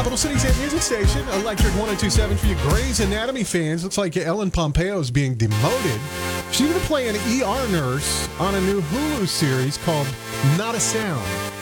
Capital City's hit music station, Electric 1027 for you Grey's Anatomy fans. Looks like Ellen Pompeo is being demoted. She's going to play an ER nurse on a new Hulu series called Not a Sound.